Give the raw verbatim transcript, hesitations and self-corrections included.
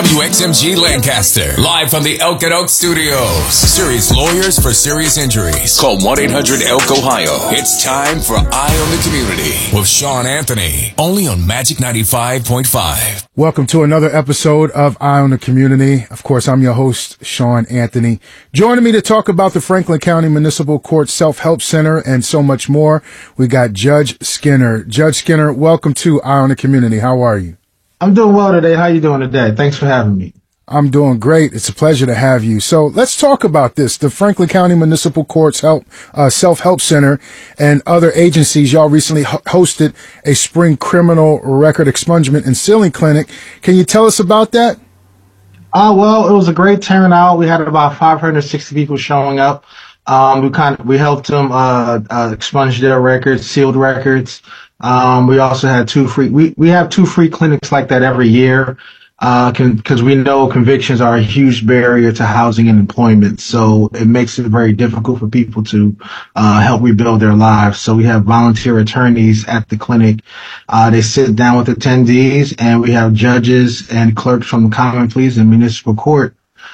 W X M G Lancaster, live from the Elk and Oak Studios. Serious lawyers for serious injuries. Call one eight hundred E L K Ohio. It's time for Eye on the Community with Sean Anthony, only on Magic ninety-five point five. Welcome to another episode of Eye on the Community. Of course, I'm your host, Sean Anthony. Joining me to talk about the Franklin County Municipal Court Self-Help Center and so much more, we got Judge Skinner. Judge Skinner, welcome to Eye on the Community. How are you? I'm doing well today. How you doing today? Thanks for having me. I'm doing great. It's a pleasure to have you. So let's talk about this. The Franklin County Municipal Courts Help, uh, Self-Help Center and other agencies, y'all recently ho- hosted a spring criminal record expungement and sealing clinic. Can you tell us about that? Uh, well, it was a great turnout. We had about five hundred sixty people showing up. Um, we kind of, we helped them, uh, uh, expunge their records, sealed records. Um, we also had two free, we, we have two free clinics like that every year. Uh, cause we know convictions are a huge barrier to housing and employment. So it makes it very difficult for people to, uh, help rebuild their lives. So we have volunteer attorneys at the clinic. Uh, they sit down with attendees, and we have judges and clerks from the common pleas and municipal court